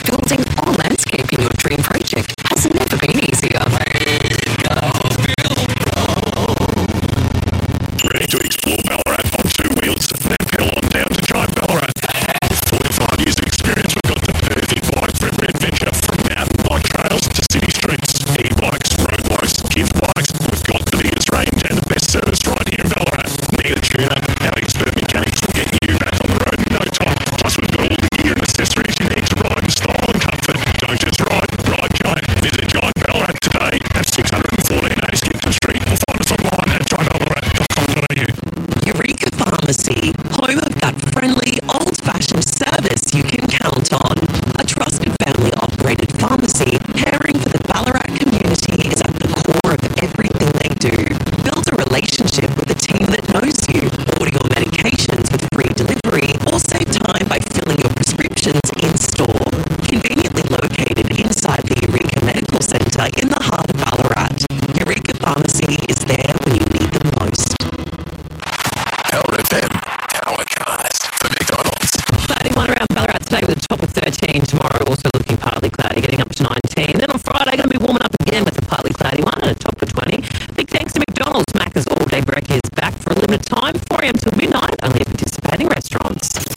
Building or landscaping your dream project has never been easier. Ready to explore Ballarat on two wheels? Then pedal on down to Giant Ballarat. With 45 years of experience, we've got the perfect bike for every adventure, from mountain bike trails to city streets, e-bikes, road bikes, kids bikes. We've got the biggest range and the best service right here in Ballarat. Need a tuner? Our expert mechanics will get you back on the road in no time. Plus, we've got all the gear and accessories you need to ride in style and comfort. Don't just ride, ride Giant. Visit Giant Ballarat today at 614A Skipton Street or find us online at giantballarat.com.au. Eureka Pharmacy, home of that friendly, old-fashioned service you can count on. A trusted family-operated pharmacy caring for the Ballarat community is at the core of everything they do. Build a relationship with a team that knows you. Order your medications with free delivery or save time by filling your prescriptions in-store. Conveniently located inside the Eureka Medical Centre in the heart of Ballarat, Eureka Pharmacy is there when you need them most. Power FM, Powercast for McDonald's. Cloudy one around Ballarat today with a top of 13. Tomorrow also looking partly cloudy, getting up to 19. Then on Friday, going to be warming up again with a partly cloudy one and a top of 20. Big thanks to McDonald's. Macca's all-day brekkie is back for a limited time, 4 a.m. till midnight, only at participating restaurants.